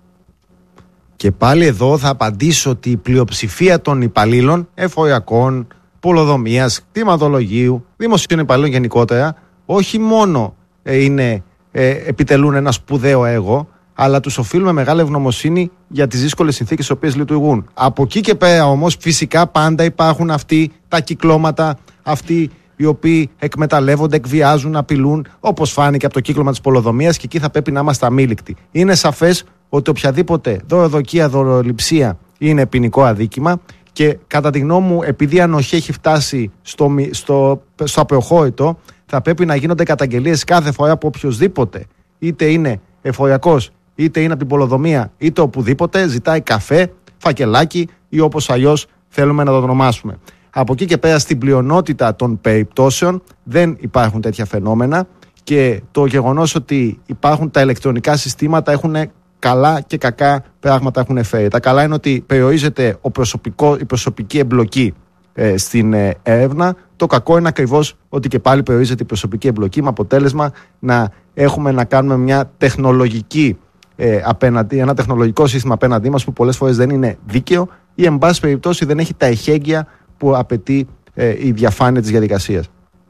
Και πάλι εδώ θα απαντήσω ότι η πλειοψηφία των υπαλλήλων εφοριακών, πολεοδομίας, κτηματολογίου, δημοσίων υπαλλήλων γενικότερα, όχι μόνο επιτελούν ένα σπουδαίο έργο, αλλά τους οφείλουμε μεγάλη ευγνωμοσύνη για τις δύσκολες συνθήκες στις οποίες λειτουργούν. Από εκεί και πέρα όμως φυσικά πάντα υπάρχουν αυτοί τα κυκλώματα, αυτοί οι οποίοι εκμεταλλεύονται, εκβιάζουν, απειλούν, όπως φάνηκε από το κύκλωμα της πολεοδομίας, και εκεί θα πρέπει να είμαστε αμήλικτοι. Είναι σαφές ότι οποιαδήποτε δωροδοκία, δωροληψία είναι ποινικό αδίκημα και κατά τη γνώμη μου, επειδή η ανοχή έχει φτάσει στο απροχώρητο, θα πρέπει να γίνονται καταγγελίες κάθε φορά που οποιοδήποτε, είτε είναι εφοριακός, είτε είναι από την πολεοδομία, είτε οπουδήποτε, ζητάει καφέ, φακελάκι ή όπως αλλιώς θέλουμε να το ονομάσουμε. Από εκεί και πέρα, στην πλειονότητα των περιπτώσεων δεν υπάρχουν τέτοια φαινόμενα και το γεγονός ότι υπάρχουν τα ηλεκτρονικά συστήματα έχουν καλά και κακά πράγματα έχουν φέρει. Τα καλά είναι ότι περιορίζεται η προσωπική εμπλοκή στην έρευνα. Το κακό είναι ακριβώς ότι και πάλι περιορίζεται η προσωπική εμπλοκή, με αποτέλεσμα να έχουμε να κάνουμε μια τεχνολογική ένα τεχνολογικό σύστημα απέναντί μας που πολλές φορές δεν είναι δίκαιο ή εν πάση περιπτώσει δεν έχει τα εχέγγυα που απαιτεί η διαφάνεια της διαδικασίας.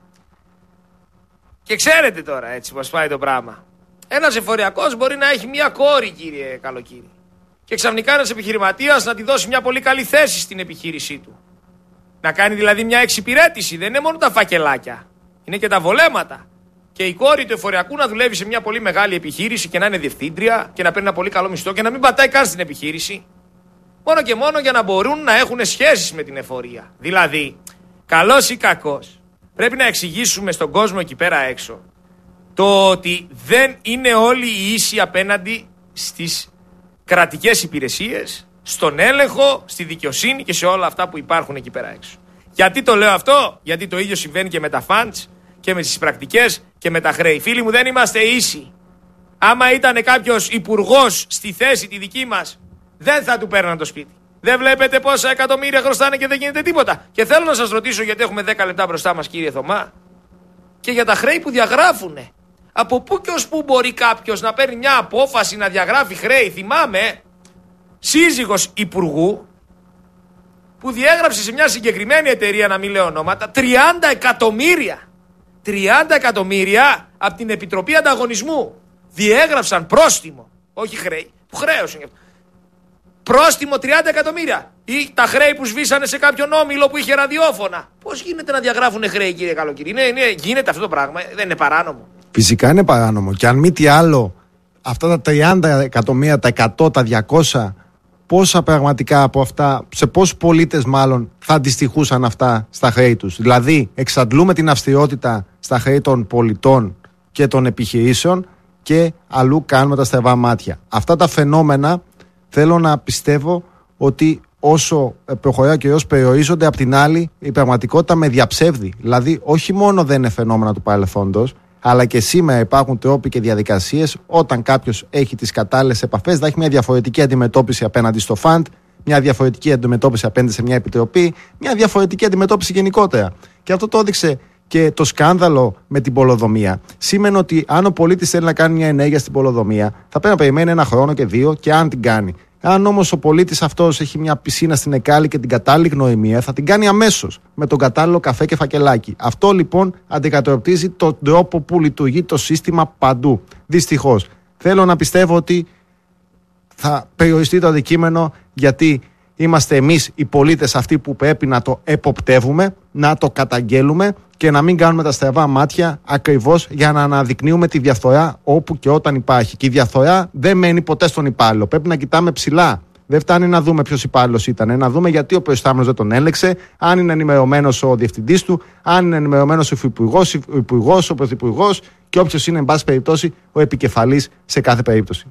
Και ξέρετε τώρα έτσι πως πάει το πράγμα. Ένας εφοριακός μπορεί να έχει μια κόρη, κύριε Καλοκύρη, και ξαφνικά ένας επιχειρηματίας να τη δώσει μια πολύ καλή θέση στην επιχείρησή του. Να κάνει δηλαδή μια εξυπηρέτηση. Δεν είναι μόνο τα φακελάκια, είναι και τα βολέματα. Και η κόρη του εφοριακού να δουλεύει σε μια πολύ μεγάλη επιχείρηση και να είναι διευθύντρια και να παίρνει ένα πολύ καλό μισθό και να μην πατάει καν στην επιχείρηση. Μόνο και μόνο για να μπορούν να έχουν σχέσεις με την εφορία. Δηλαδή, καλός ή κακός, πρέπει να εξηγήσουμε στον κόσμο εκεί πέρα έξω το ότι δεν είναι όλοι οι ίσοι απέναντι στις κρατικές υπηρεσίες, στον έλεγχο, στη δικαιοσύνη και σε όλα αυτά που υπάρχουν εκεί πέρα έξω. Γιατί το λέω αυτό? Γιατί το ίδιο συμβαίνει και με τα funds και με τις πρακτικές και με τα χρέη. Φίλοι μου, δεν είμαστε ίσοι. Άμα ήταν κάποιος υπουργός στη θέση τη δική μας, δεν θα του παίρναν το σπίτι. Δεν βλέπετε πόσα εκατομμύρια χρωστάνε και δεν γίνεται τίποτα? Και θέλω να σας ρωτήσω, γιατί έχουμε 10 λεπτά μπροστά μας, κύριε Θωμά, και για τα χρέη που διαγράφουνε. Από πού και ως πού μπορεί κάποιος να παίρνει μια απόφαση να διαγράφει χρέη? Θυμάμαι σύζυγος υπουργού που διέγραψε σε μια συγκεκριμένη εταιρεία, να μην λέω ονόματα, 30 εκατομμύρια. 30 εκατομμύρια από την Επιτροπή Ανταγωνισμού. Διέγραψαν πρόστιμο, όχι χρέη, που χρέωσαν. πρόστιμο 30 εκατομμύρια. Ή τα χρέη που σβήσανε σε κάποιον όμιλο που είχε ραδιόφωνα. Πώς γίνεται να διαγράφουν χρέη, κύριε Καλοκύρη? Γίνεται αυτό το πράγμα, δεν είναι παράνομο? Φυσικά είναι παράνομο. Και αν μη τι άλλο, αυτά τα 30 εκατομμύρια, τα 100, τα 200, πόσα πραγματικά από αυτά, σε πόσους πολίτες μάλλον θα αντιστοιχούσαν αυτά στα χρέη τους? Δηλαδή, εξαντλούμε την αυστηρότητα στα χρέη των πολιτών και των επιχειρήσεων και αλλού κάνουμε τα στραβά μάτια. Αυτά τα φαινόμενα θέλω να πιστεύω ότι όσο προχωράει και όσο περιορίζονται, απ' την άλλη η πραγματικότητα με διαψεύδει. Δηλαδή, όχι μόνο δεν είναι φαινόμενα του παρελθόντος, αλλά και σήμερα υπάρχουν τρόποι και διαδικασίες όταν κάποιος έχει τις κατάλληλες επαφές, θα έχει μια διαφορετική αντιμετώπιση απέναντι στο φαντ, μια διαφορετική αντιμετώπιση απέναντι σε μια επιτροπή, μια διαφορετική αντιμετώπιση γενικότερα. Και αυτό το έδειξε και το σκάνδαλο με την πολεοδομία. Σήμαινε ότι αν ο πολίτης θέλει να κάνει μια ενέργεια στην πολεοδομία, θα πρέπει να περιμένει 1 χρόνο και 2 και αν την κάνει. Αν όμως ο πολίτης αυτός έχει μια πισίνα στην Εκάλη και την κατάλληλη γνωριμία, θα την κάνει αμέσως με τον κατάλληλο καφέ και φακελάκι. Αυτό λοιπόν αντικατοπτρίζει τον τρόπο που λειτουργεί το σύστημα παντού. Δυστυχώς. Θέλω να πιστεύω ότι θα περιοριστεί το αντικείμενο, γιατί είμαστε εμείς οι πολίτες αυτοί που πρέπει να το εποπτεύουμε, να το καταγγέλουμε και να μην κάνουμε τα στραβά μάτια ακριβώς για να αναδεικνύουμε τη διαφθορά όπου και όταν υπάρχει. Και η διαφθορά δεν μένει ποτέ στον υπάλληλο. Πρέπει να κοιτάμε ψηλά. Δεν φτάνει να δούμε ποιος υπάλληλος ήταν. Να δούμε γιατί ο προϊστάμενος δεν τον έλεξε, αν είναι ενημερωμένος ο διευθυντής του, αν είναι ενημερωμένος ο υπουργός, ο πρωθυπουργός και όποιος είναι, εν πάση περιπτώσει, ο επικεφαλής σε κάθε περίπτωση.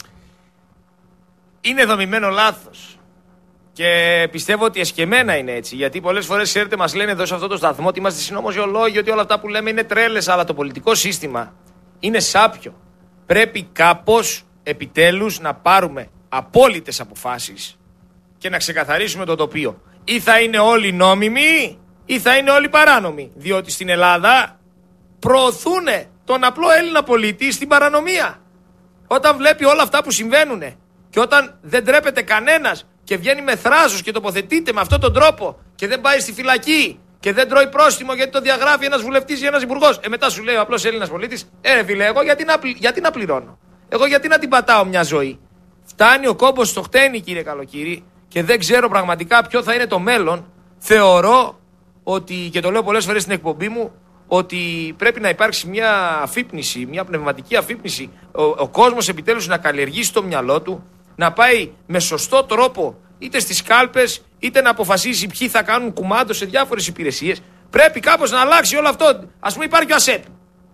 Είναι δομημένο λάθος. Και πιστεύω ότι εσκεμμένα είναι έτσι. Γιατί πολλές φορές, ξέρετε, μας λένε εδώ σε αυτό το σταθμό ότι είμαστε συνωμοσιολόγοι, ότι όλα αυτά που λέμε είναι τρέλες. Αλλά το πολιτικό σύστημα είναι σάπιο. Πρέπει κάπως επιτέλους να πάρουμε απόλυτες αποφάσεις και να ξεκαθαρίσουμε το τοπίο. Ή θα είναι όλοι νόμιμοι ή θα είναι όλοι παράνομοι. Διότι στην Ελλάδα προωθούν τον απλό Έλληνα πολίτη στην παρανομία. Όταν βλέπει όλα αυτά που συμβαίνουν και όταν δεν τρέπεται κανένας και βγαίνει με θράσος και τοποθετείται με αυτόν τον τρόπο και δεν πάει στη φυλακή και δεν τρώει πρόστιμο γιατί το διαγράφει ένας βουλευτής ή ένας υπουργός. Μετά σου λέει ο απλός Έλληνας πολίτης, ρε φίλε, εγώ γιατί να πληρώνω? Εγώ γιατί να την πατάω μια ζωή? Φτάνει ο κόμπος στο χτένι, κύριε Καλοκύρη, και δεν ξέρω πραγματικά ποιο θα είναι το μέλλον. Θεωρώ ότι, και το λέω πολλές φορές στην εκπομπή μου, ότι πρέπει να υπάρξει μια αφύπνιση, μια πνευματική αφύπνιση. Ο κόσμος επιτέλους να καλλιεργήσει το μυαλό του, να πάει με σωστό τρόπο είτε στις κάλπες, είτε να αποφασίσει ποιοι θα κάνουν κουμάντο σε διάφορες υπηρεσίες. Πρέπει κάπως να αλλάξει όλο αυτό. Ας πούμε, υπάρχει ο ΑΣΕΠ.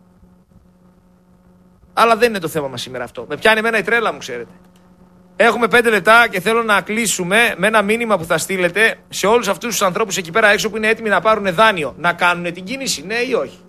Αλλά δεν είναι το θέμα μας σήμερα αυτό. Με πιάνει εμένα η τρέλα μου, ξέρετε. Έχουμε 5 λεπτά και θέλω να κλείσουμε με ένα μήνυμα που θα στείλετε σε όλους αυτούς τους ανθρώπους εκεί πέρα έξω που είναι έτοιμοι να πάρουν δάνειο. Να κάνουν την κίνηση, ναι ή όχι?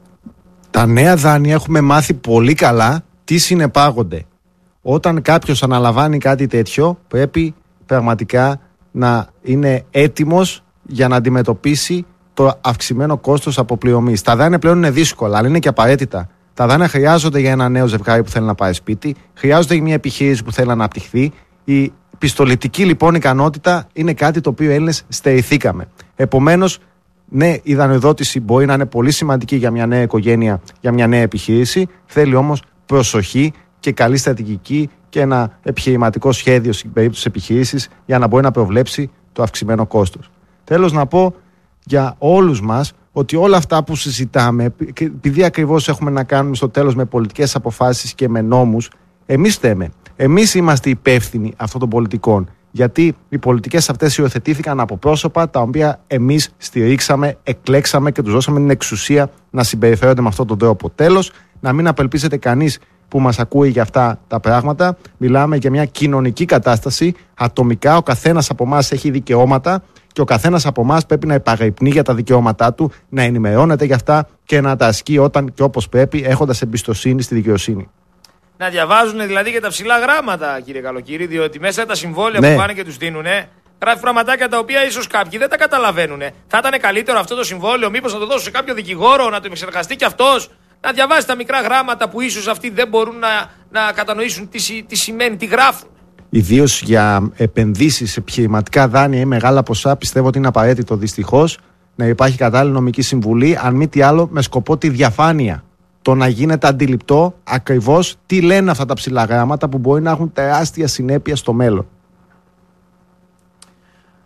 Τα νέα δάνεια έχουμε μάθει πολύ καλά τι συνεπάγονται. Όταν κάποιος αναλαμβάνει κάτι τέτοιο, πρέπει πραγματικά να είναι έτοιμος για να αντιμετωπίσει το αυξημένο κόστος αποπληρωμής. Τα δάνεια πλέον είναι δύσκολα, αλλά είναι και απαραίτητα. Τα δάνεια χρειάζονται για ένα νέο ζευγάρι που θέλει να πάει σπίτι, χρειάζονται για μια επιχείρηση που θέλει να αναπτυχθεί. Η πιστοληπτική λοιπόν ικανότητα είναι κάτι το οποίο οι Έλληνες στερηθήκαμε. Επομένως, ναι, η δανειοδότηση μπορεί να είναι πολύ σημαντική για μια νέα οικογένεια, για μια νέα επιχείρηση. Θέλει όμως προσοχή και καλή στρατηγική και ένα επιχειρηματικό σχέδιο στην περίπτωση της επιχείρησης για να μπορεί να προβλέψει το αυξημένο κόστος. Τέλος, να πω για όλους μας ότι όλα αυτά που συζητάμε, επειδή ακριβώς έχουμε να κάνουμε στο τέλος με πολιτικές αποφάσεις και με νόμους, εμείς θέμε. Εμείς είμαστε υπεύθυνοι αυτών των πολιτικών. Γιατί οι πολιτικές αυτές υιοθετήθηκαν από πρόσωπα τα οποία εμείς στηρίξαμε, εκλέξαμε και τους δώσαμε την εξουσία να συμπεριφέρονται με αυτόν τον τρόπο. Τέλος, να μην απελπίζεται κανείς που μας ακούει για αυτά τα πράγματα. Μιλάμε για μια κοινωνική κατάσταση. Ατομικά ο καθένας από εμάς έχει δικαιώματα και ο καθένας από εμάς πρέπει να επαγρυπνεί για τα δικαιώματά του, να ενημερώνεται για αυτά και να τα ασκεί όταν και όπως πρέπει, έχοντας εμπιστοσύνη στη δικαιοσύνη. Να διαβάζουν δηλαδή και τα ψηλά γράμματα, κύριε Καλοκύρη, διότι μέσα τα συμβόλαια που πάνε και τους δίνουν, γράφει πραγματάκια τα οποία ίσως κάποιοι δεν τα καταλαβαίνουν. Θα ήταν καλύτερο αυτό το συμβόλαιο, μήπως να το δώσω σε κάποιο δικηγόρο, να το επεξεργαστεί κι αυτός, να διαβάσει τα μικρά γράμματα που ίσως αυτοί δεν μπορούν να κατανοήσουν τι σημαίνει, τι γράφουν. Ιδίως για επενδύσεις σε επιχειρηματικά δάνεια ή μεγάλα ποσά, πιστεύω ότι είναι απαραίτητο δυστυχώς να υπάρχει κατάλληλη νομική συμβουλή, αν μη τι άλλο με σκοπό τη διαφάνεια. Το να γίνεται αντιληπτό ακριβώς τι λένε αυτά τα ψηλά γράμματα που μπορεί να έχουν τεράστια συνέπεια στο μέλλον.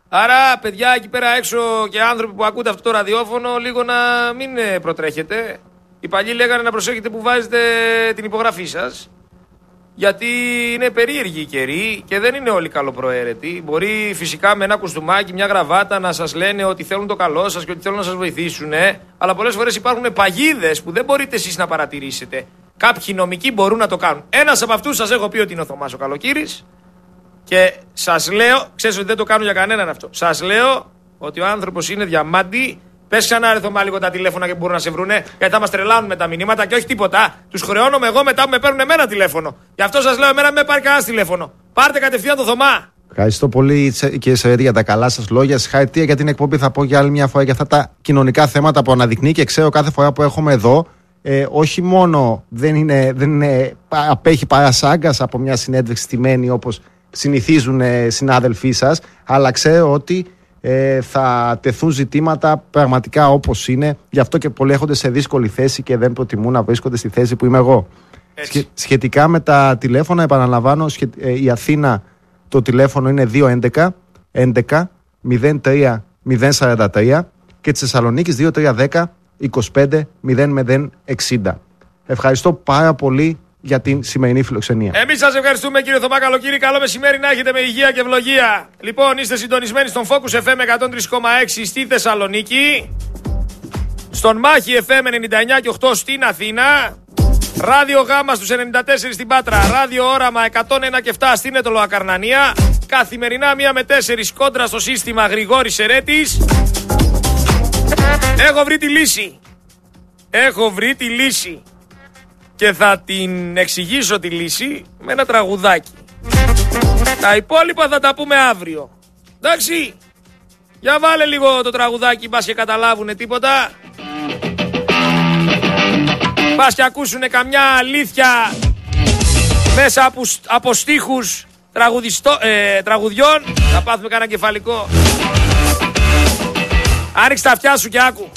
Άρα, παιδιά, εκεί πέρα έξω και άνθρωποι που ακούτε αυτό το ραδιόφωνο, λίγο να μην προτρέχετε. Οι παλιοί λέγανε να προσέχετε που βάζετε την υπογραφή σας. Γιατί είναι περίεργοι οι καιροί και δεν είναι όλοι καλοπροαίρετοι. Μπορεί φυσικά με ένα κουστούμάκι, μια γραβάτα να σας λένε ότι θέλουν το καλό σας και ότι θέλουν να σας βοηθήσουν. Αλλά πολλές φορές υπάρχουν παγίδες που δεν μπορείτε εσείς να παρατηρήσετε. Κάποιοι νομικοί μπορούν να το κάνουν. Ένας από αυτούς σας έχω πει ότι είναι ο Θωμάς ο Καλοκύρης. Και σας λέω, ξέρεις ότι δεν το κάνω για κανέναν αυτό. Σας λέω ότι ο άνθρωπος είναι διαμάντη. Πες ξανά ρε Θωμά λίγο τα τηλέφωνα και μπορούν να σε βρούνε. Γιατί θα μας τρελάνουν με τα μηνύματα και όχι τίποτα. Τους χρεώνομαι εγώ μετά που με παίρνουν εμένα τηλέφωνο. Γι' αυτό σας λέω, εμένα μην με πάρει κανένα τηλέφωνο. Πάρτε κατευθείαν το Θωμά. Ευχαριστώ πολύ κύριε Σερέτη για τα καλά σας λόγια. Συγχαρητήρια για την εκπομπή. Θα πω για άλλη μια φορά για αυτά τα κοινωνικά θέματα που αναδεικνύει και ξέρω κάθε φορά που έχουμε εδώ. Όχι μόνο δεν απέχει παρασάγκας από μια συνέντευξη στημένη όπως συνηθίζουν συνάδελφοί σας, αλλά ξέρω ότι θα τεθούν ζητήματα πραγματικά όπως είναι. Γι' αυτό και πολλοί έρχονται σε δύσκολη θέση και δεν προτιμούν να βρίσκονται στη θέση που είμαι εγώ. Σχετικά με τα τηλέφωνα, επαναλαμβάνω, η Αθήνα το τηλέφωνο είναι 211 11 03 043 και της Θεσσαλονίκης 2310 25 0060. Ευχαριστώ πάρα πολύ για την σημερινή φιλοξενία. Εμείς σας ευχαριστούμε κύριε Θωμά Καλοκύρη. Καλό μεσημέρι να έχετε με υγεία και ευλογία. Λοιπόν, είστε συντονισμένοι στον Focus FM 103,6 στη Θεσσαλονίκη, στον Μάχη FM 99 και 8 στην Αθήνα, Ράδιο Γάμα στους 94 στην Πάτρα, Ράδιο Όραμα 101 και 7 στην Αιτωλοακαρνανία, καθημερινά 1 με 4 κόντρα στο σύστημα Γρηγόρης Σερέτης. Έχω βρει τη λύση. Και θα την εξηγήσω τη λύση με ένα τραγουδάκι. Τα υπόλοιπα θα τα πούμε αύριο. Εντάξει. Για βάλε λίγο το τραγουδάκι, μπας και καταλάβουνε τίποτα. Μπας και ακούσουνε καμιά αλήθεια μέσα από στίχους τραγουδιών. Θα πάθουμε κανένα κεφαλικό. Άνοιξε τα αυτιά σου και άκου.